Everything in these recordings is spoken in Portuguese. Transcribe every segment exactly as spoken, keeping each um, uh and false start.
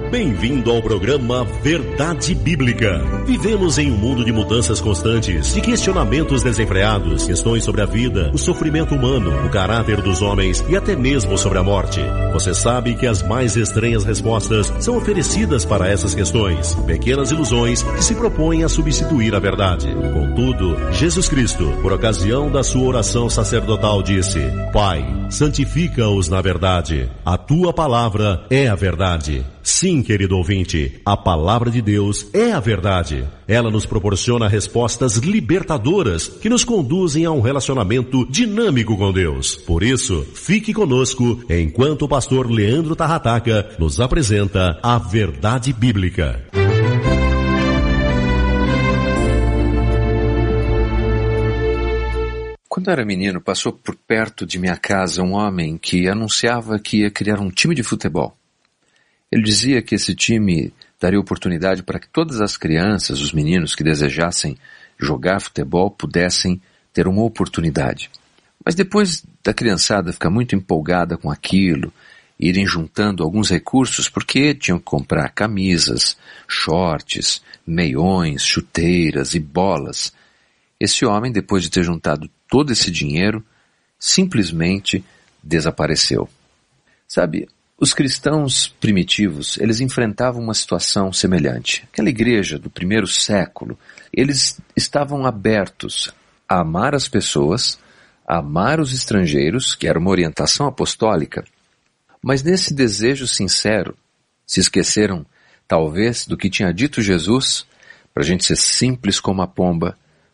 Bem-vindo ao programa Verdade Bíblica. Vivemos em um mundo de mudanças constantes, de questionamentos desenfreados, questões sobre a vida, o sofrimento humano, o caráter dos homens e até mesmo sobre a morte. Você sabe que as mais estranhas respostas são oferecidas para essas questões, pequenas ilusões que se propõem a substituir a verdade. Contudo, Jesus Cristo, por ocasião da sua oração sacerdotal, disse: Pai, santifica-os na verdade. A tua palavra é a verdade. Sim, querido ouvinte, a palavra de Deus é a verdade. Ela nos proporciona respostas libertadoras que nos conduzem a um relacionamento dinâmico com Deus. Por isso, fique conosco enquanto o pastor Leandro Tarrataca nos apresenta a Verdade Bíblica. Quando eu era menino, passou por perto de minha casa um homem que anunciava que ia criar um time de futebol. Ele dizia que esse time daria oportunidade para que todas as crianças, os meninos que desejassem jogar futebol, pudessem ter uma oportunidade. Mas depois da criançada ficar muito empolgada com aquilo, irem juntando alguns recursos, porque tinham que comprar camisas, shorts, meiões, chuteiras e bolas, esse homem, depois de ter juntado todo esse dinheiro, simplesmente desapareceu. Sabe, os cristãos primitivos, eles enfrentavam uma situação semelhante. Aquela igreja do primeiro século, eles estavam abertos a amar as pessoas, a amar os estrangeiros, que era uma orientação apostólica, mas nesse desejo sincero, se esqueceram, talvez, do que tinha dito Jesus, para a gente ser simples como a pomba,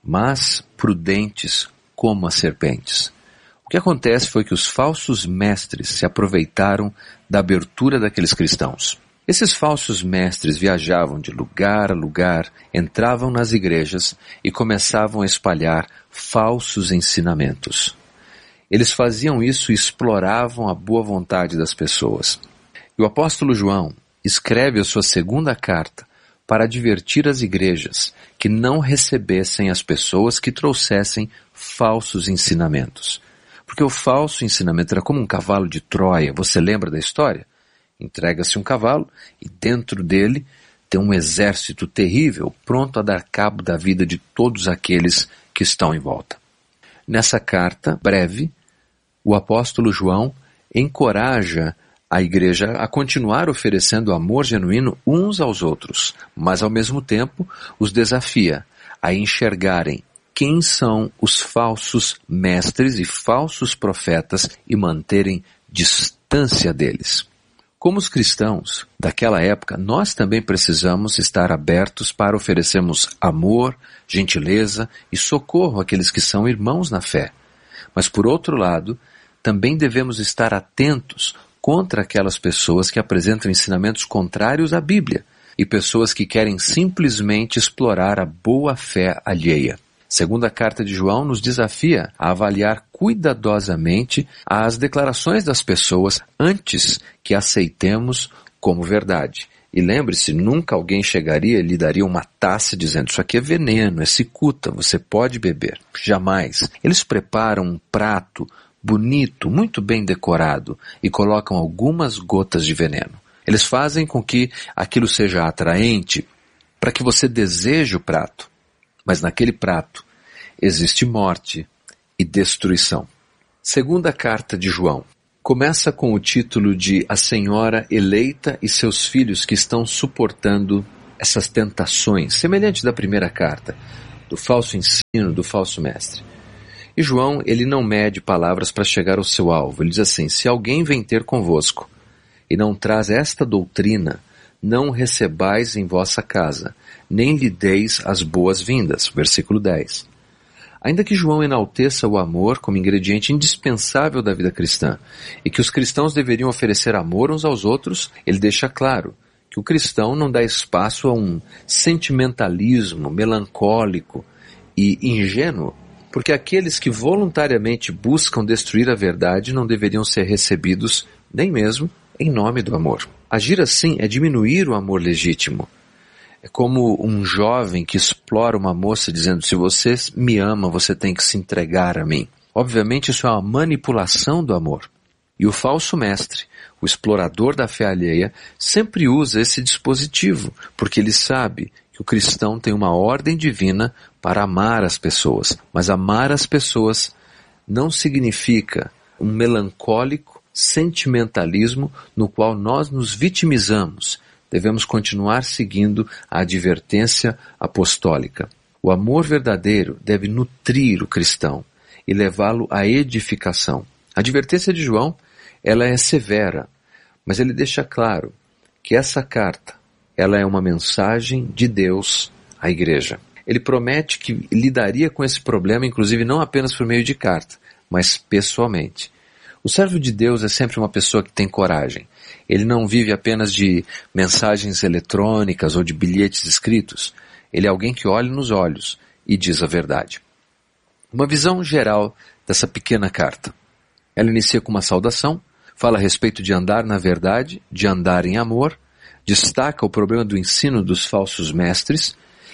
mas prudentes como as serpentes. O que acontece foi que os falsos mestres se aproveitaram da abertura daqueles cristãos. Esses falsos mestres viajavam de lugar a lugar, entravam nas igrejas e começavam a espalhar falsos ensinamentos. Eles faziam isso e exploravam a boa vontade das pessoas. E o apóstolo João escreve a sua segunda carta para advertir as igrejas que não recebessem as pessoas que trouxessem falsos ensinamentos. Porque o falso ensinamento era como um cavalo de Troia. Você lembra da história? Entrega-se um cavalo e dentro dele tem um exército terrível pronto a dar cabo da vida de todos aqueles que estão em volta. Nessa carta breve, o apóstolo João encoraja a igreja a continuar oferecendo amor genuíno uns aos outros, mas ao mesmo tempo os desafia a enxergarem quem são os falsos mestres e falsos profetas e manterem distância deles. Como os cristãos daquela época, nós também precisamos estar abertos para oferecermos amor, gentileza e socorro àqueles que são irmãos na fé. Mas por outro lado, também devemos estar atentos contra aquelas pessoas que apresentam ensinamentos contrários à Bíblia e pessoas que querem simplesmente explorar a boa fé alheia. Segunda carta de João nos desafia a avaliar cuidadosamente as declarações das pessoas antes que aceitemos como verdade. E lembre-se, nunca alguém chegaria e lhe daria uma taça dizendo: isso aqui é veneno, é cicuta, você pode beber. Jamais. Eles preparam um prato bonito, muito bem decorado e colocam algumas gotas de veneno. Eles fazem com que aquilo seja atraente para que você deseje o prato. Mas naquele prato existe morte e destruição. Segunda carta de João começa com o título de A Senhora Eleita e seus filhos que estão suportando essas tentações, semelhante da primeira carta, do falso ensino, do falso mestre. E João, ele não mede palavras para chegar ao seu alvo. Ele diz assim: se alguém vem ter convosco e não traz esta doutrina, não recebais em vossa casa, nem lhe deis as boas-vindas. Versículo dez. Ainda que João enalteça o amor como ingrediente indispensável da vida cristã e que os cristãos deveriam oferecer amor uns aos outros, ele deixa claro que o cristão não dá espaço a um sentimentalismo melancólico e ingênuo, porque aqueles que voluntariamente buscam destruir a verdade não deveriam ser recebidos nem mesmo em nome do amor. Agir assim é diminuir o amor legítimo. É como um jovem que explora uma moça dizendo: se você me ama, você tem que se entregar a mim. Obviamente isso é uma manipulação do amor. E o falso mestre o explorador da fé alheia, sempre usa esse dispositivo, porque ele sabe que o cristão tem uma ordem divina para amar as pessoas. Mas amar as pessoas não significa um melancólico sentimentalismo no qual nós nos vitimizamos. Devemos continuar seguindo a advertência apostólica. O amor verdadeiro deve nutrir o cristão e levá-lo à edificação. A advertência de João, ela é severa, mas ele deixa claro que essa carta, ela é uma mensagem de Deus à igreja. Ele promete que lidaria com esse problema, inclusive não apenas por meio de carta, mas pessoalmente. O servo de Deus é sempre uma pessoa que tem coragem. Ele não vive apenas de mensagens eletrônicas ou de bilhetes escritos. Ele é alguém que olha nos olhos e diz a verdade. Uma visão geral dessa pequena carta. Ela inicia com uma saudação, fala a respeito de andar na verdade, de andar em amor, destaca o problema do ensino dos falsos mestres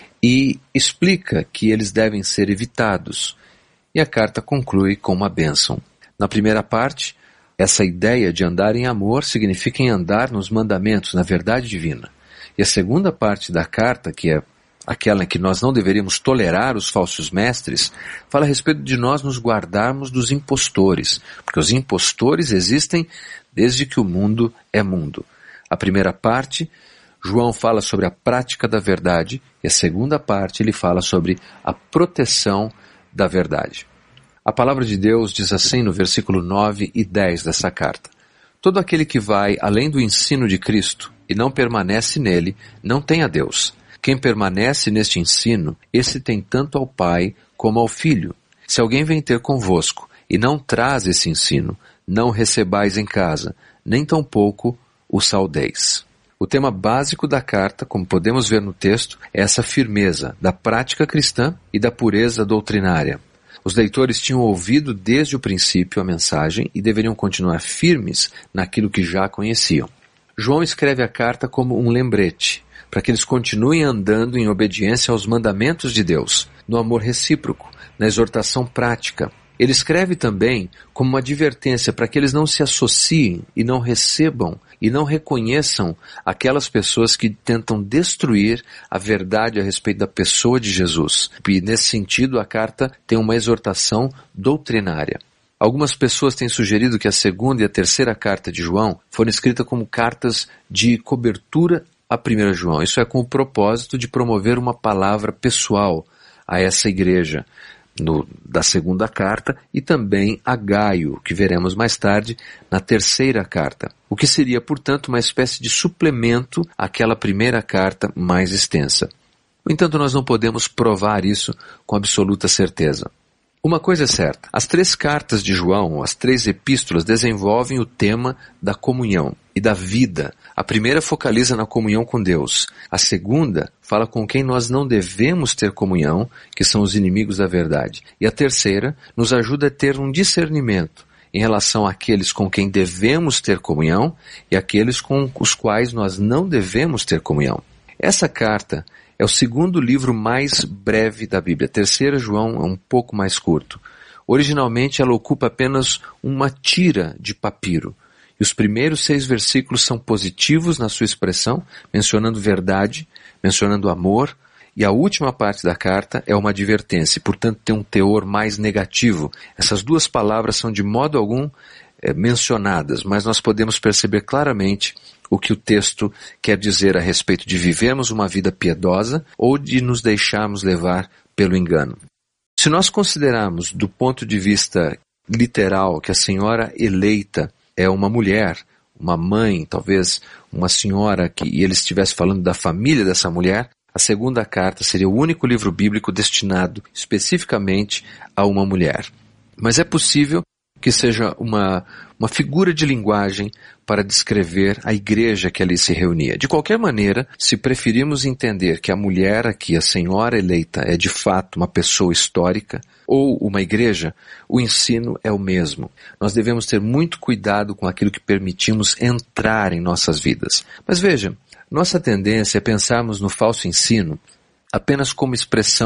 e explica que eles devem ser evitados. E a carta conclui com uma bênção. Na primeira parte, essa ideia de andar em amor significa em andar nos mandamentos, na verdade divina. E a segunda parte da carta, que é aquela em que nós não deveríamos tolerar os falsos mestres, fala a respeito de nós nos guardarmos dos impostores, porque os impostores existem desde que o mundo é mundo. A primeira parte, João fala sobre a prática da verdade, e a segunda parte ele fala sobre a proteção da verdade. A palavra de Deus diz assim no versículo nove e dez dessa carta: todo aquele que vai além do ensino de Cristo e não permanece nele, não tem a Deus. Quem permanece neste ensino, esse tem tanto ao Pai como ao Filho. Se alguém vem ter convosco e não traz esse ensino, não recebais em casa, nem tampouco o saudeis. O tema básico da carta, como podemos ver no texto, é essa firmeza da prática cristã e da pureza doutrinária. Os leitores tinham ouvido desde o princípio a mensagem e deveriam continuar firmes naquilo que já conheciam. João escreve a carta como um lembrete, para que eles continuem andando em obediência aos mandamentos de Deus, no amor recíproco, na exortação prática. Ele escreve também como uma advertência para que eles não se associem e não recebam e não reconheçam aquelas pessoas que tentam destruir a verdade a respeito da pessoa de Jesus. E nesse sentido a carta tem uma exortação doutrinária. Algumas pessoas têm sugerido que a segunda e a terceira carta de João foram escritas como cartas de cobertura a primeira João. Isso é com o propósito de promover uma palavra pessoal a essa igreja. No, da segunda carta e também a Gaio, que veremos mais tarde na terceira carta, o que seria, portanto, uma espécie de suplemento àquela primeira carta mais extensa. No entanto, nós não podemos provar isso com absoluta certeza. Uma coisa é certa, as três cartas de João, as três epístolas, desenvolvem o tema da comunhão e da vida. A primeira focaliza na comunhão com Deus. A segunda fala com quem nós não devemos ter comunhão, que são os inimigos da verdade. E a terceira nos ajuda a ter um discernimento em relação àqueles com quem devemos ter comunhão e àqueles com os quais nós não devemos ter comunhão. Essa carta é o segundo livro mais breve da Bíblia. A terceira, João, é um pouco mais curto. Originalmente ela ocupa apenas uma tira de papiro. E os primeiros seis versículos são positivos na sua expressão, mencionando verdade, mencionando amor, e a última parte da carta é uma advertência, e, portanto tem um teor mais negativo. Essas duas palavras são de modo algum é, mencionadas, mas nós podemos perceber claramente o que o texto quer dizer a respeito de vivermos uma vida piedosa ou de nos deixarmos levar pelo engano. Se nós considerarmos do ponto de vista literal que a senhora eleita é uma mulher, uma mãe, talvez uma senhora, que, e ele estivesse falando da família dessa mulher, a segunda carta seria o único livro bíblico destinado especificamente a uma mulher. Mas é possível que seja uma, uma figura de linguagem para descrever a igreja que ali se reunia. De qualquer maneira, se preferirmos entender que a mulher aqui, a senhora eleita, é de fato uma pessoa histórica ou uma igreja, o ensino é o mesmo. Nós devemos ter muito cuidado com aquilo que permitimos entrar em nossas vidas. Mas veja, nossa tendência é pensarmos no falso ensino apenas como expressão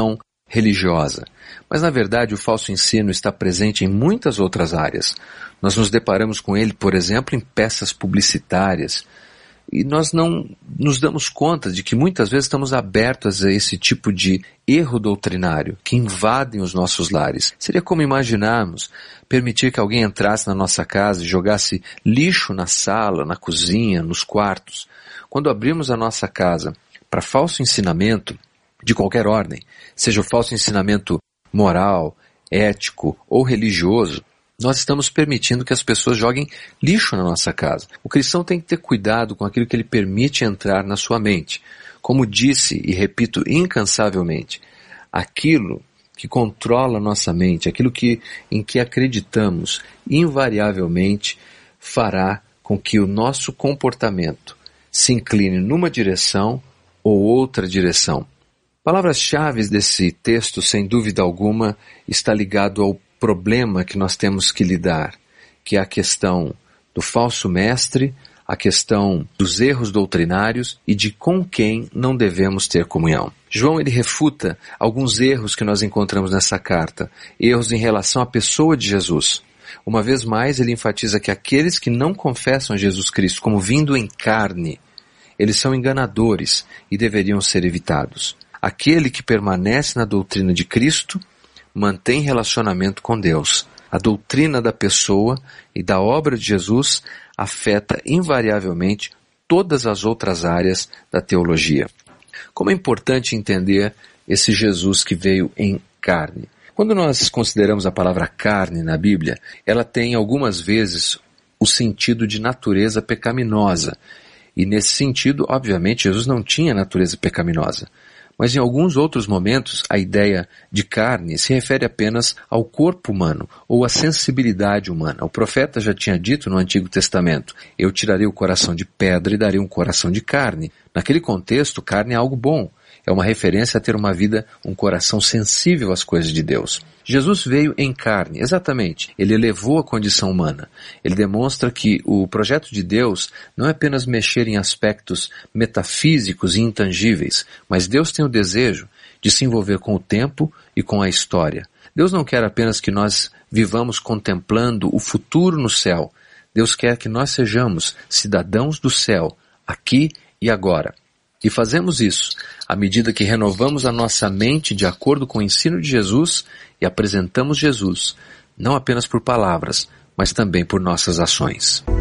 religiosa. Mas, na verdade, o falso ensino está presente em muitas outras áreas. Nós nos deparamos com ele, por exemplo, em peças publicitárias. E nós não nos damos conta de que muitas vezes estamos abertos a esse tipo de erro doutrinário que invadem os nossos lares. Seria como imaginarmos permitir que alguém entrasse na nossa casa e jogasse lixo na sala, na cozinha, nos quartos. Quando abrimos a nossa casa para falso ensinamento de qualquer ordem, seja o falso ensinamento moral, ético ou religioso, nós estamos permitindo que as pessoas joguem lixo na nossa casa. O cristão tem que ter cuidado com aquilo que ele permite entrar na sua mente. Como disse e repito incansavelmente, aquilo que controla a nossa mente, aquilo que, em que acreditamos, invariavelmente fará com que o nosso comportamento se incline numa direção ou outra direção. Palavras-chave desse texto, sem dúvida alguma, está ligado ao problema que nós temos que lidar, que é a questão do falso mestre, a questão dos erros doutrinários e de com quem não devemos ter comunhão. João ele refuta alguns erros que nós encontramos nessa carta, erros em relação à pessoa de Jesus. Uma vez mais, ele enfatiza que aqueles que não confessam Jesus Cristo como vindo em carne, eles são enganadores e deveriam ser evitados. Aquele que permanece na doutrina de Cristo mantém relacionamento com Deus. A doutrina da pessoa e da obra de Jesus afeta invariavelmente todas as outras áreas da teologia. Como é importante entender esse Jesus que veio em carne. Quando nós consideramos a palavra carne na Bíblia, ela tem algumas vezes o sentido de natureza pecaminosa. E nesse sentido, obviamente, Jesus não tinha natureza pecaminosa. Mas em alguns outros momentos, a ideia de carne se refere apenas ao corpo humano ou à sensibilidade humana. O profeta já tinha dito no Antigo Testamento, eu tirarei o coração de pedra e darei um coração de carne. Naquele contexto, carne é algo bom. É uma referência a ter uma vida, um coração sensível às coisas de Deus. Jesus veio em carne, exatamente. Ele elevou a condição humana. Ele demonstra que o projeto de Deus não é apenas mexer em aspectos metafísicos e intangíveis, mas Deus tem o desejo de se envolver com o tempo e com a história. Deus não quer apenas que nós vivamos contemplando o futuro no céu. Deus quer que nós sejamos cidadãos do céu, aqui e agora. E fazemos isso à medida que renovamos a nossa mente de acordo com o ensino de Jesus e apresentamos Jesus, não apenas por palavras, mas também por nossas ações.